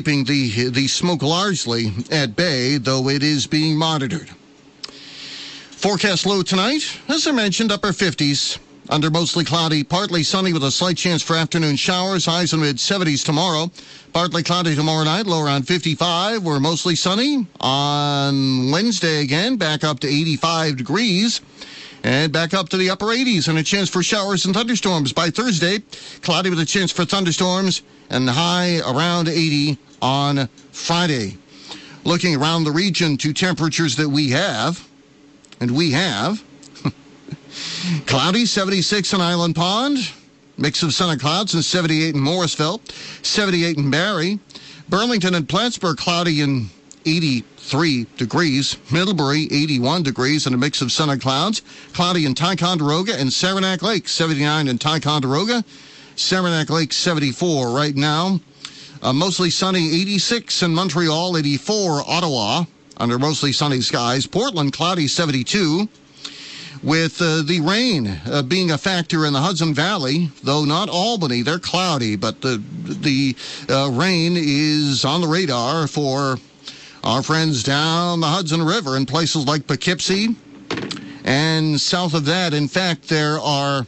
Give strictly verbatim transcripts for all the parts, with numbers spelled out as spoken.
keeping the, the smoke largely at bay, though it is being monitored. Forecast low tonight, as I mentioned, upper fifties. Under mostly cloudy, partly sunny with a slight chance for afternoon showers. Highs in the mid-seventies tomorrow. Partly cloudy tomorrow night, low around fifty-five. We're mostly sunny on Wednesday again, back up to eighty-five degrees. And back up to the upper eighties and a chance for showers and thunderstorms by Thursday. Cloudy with a chance for thunderstorms and high around eighty on Friday. Looking around the region to temperatures that we have, and we have... Cloudy, seventy-six in Island Pond. Mix of sun and clouds, and seventy-eight in Morrisville. seventy-eight in Barrie. Burlington and Plattsburgh, cloudy and eighty-three degrees. Middlebury, eighty-one degrees, and a mix of sun and clouds. Cloudy in Ticonderoga and Saranac Lake, seventy-nine in Ticonderoga. Saranac Lake, seventy-four right now. Uh, mostly sunny, eighty-six in Montreal, eighty-four Ottawa, under mostly sunny skies. Portland, cloudy, seventy-two. With uh, the rain uh, being a factor in the Hudson Valley, though not Albany, they're cloudy, but the the uh, rain is on the radar for our friends down the Hudson River in places like Poughkeepsie and south of that. In fact, there are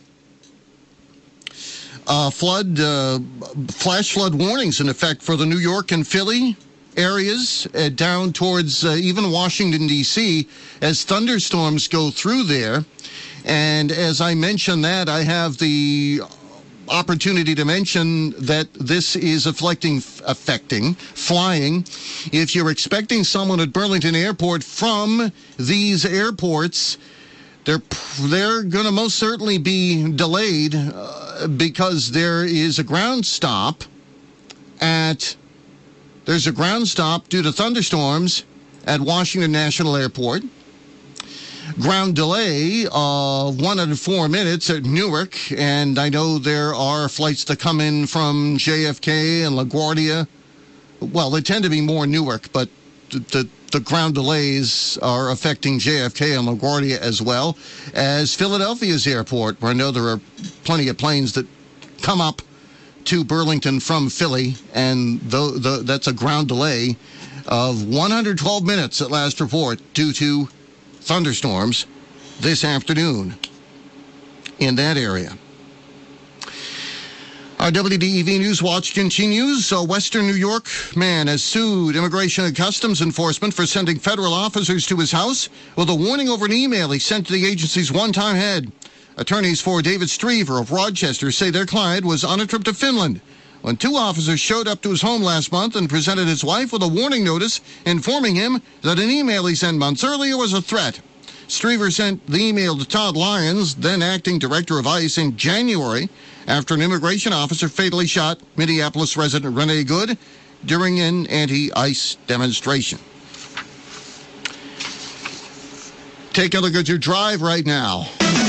uh, flood, uh, flash flood warnings in effect for the New York and Philly areas uh, down towards uh, even Washington, D C as thunderstorms go through there. And as I mentioned that, I have the opportunity to mention that this is affecting, affecting flying. If you're expecting someone at Burlington Airport from these airports, they're, they're going to most certainly be delayed uh, because there is a ground stop at There's a ground stop due to thunderstorms at Washington National Airport. Ground delay of one hundred four minutes at Newark, and I know there are flights that come in from J F K and LaGuardia. Well, they tend to be more Newark, but the, the, the ground delays are affecting J F K and LaGuardia as well as Philadelphia's airport, where I know there are plenty of planes that come up to Burlington from Philly, and the, the, that's a ground delay of one hundred twelve minutes at last report due to thunderstorms this afternoon in that area. Our W D E V News Watch continues. A Western New York man has sued Immigration and Customs Enforcement for sending federal officers to his house with a warning over an email he sent to the agency's one-time head. Attorneys for David Strever of Rochester say their client was on a trip to Finland when two officers showed up to his home last month and presented his wife with a warning notice informing him that an email he sent months earlier was a threat. Strever sent the email to Todd Lyons, then acting director of ICE, in January after an immigration officer fatally shot Minneapolis resident Renee Good during an anti-ICE demonstration. Take a look at your drive right now.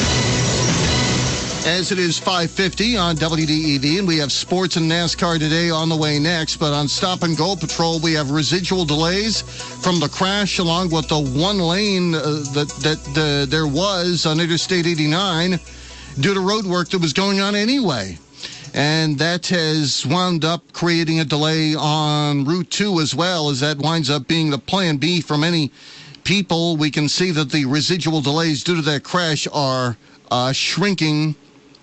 As it is five fifty on W D E V, and we have sports and NASCAR today on the way next. But on Stop and Go Patrol, we have residual delays from the crash along with the one lane uh, that, that uh, there was on Interstate eighty-nine due to road work that was going on anyway. And that has wound up creating a delay on Route two as well, as that winds up being the plan B for many people. We can see that the residual delays due to that crash are uh, shrinking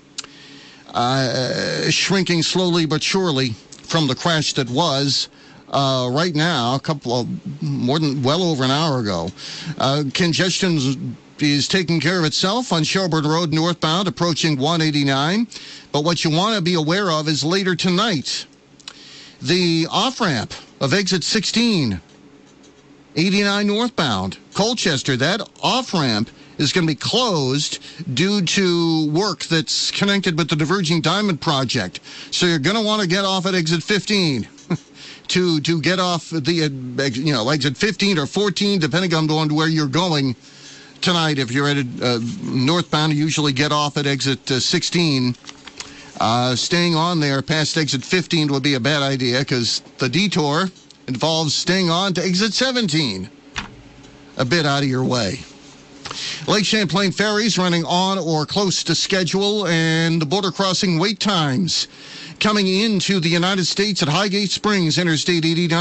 Uh, shrinking slowly but surely from the crash that was uh, right now, a couple of, more than, well over an hour ago. Uh, congestion is taking care of itself on Shelburne Road northbound, approaching one eighty-nine. But what you want to be aware of is later tonight, the off-ramp of exit sixteen, eighty-nine northbound, Colchester, that off-ramp is going to be closed due to work that's connected with the Diverging Diamond Project. So you're going to want to get off at exit fifteen to to get off the, you know, exit fifteen or fourteen, depending on where you're going tonight. If you're at uh, northbound, you usually get off at exit uh, sixteen. Uh, staying on there past exit fifteen would be a bad idea because the detour involves staying on to exit seventeen. A bit out of your way. Lake Champlain ferries running on or close to schedule, and the border crossing wait times coming into the United States at Highgate Springs, Interstate eighty-nine.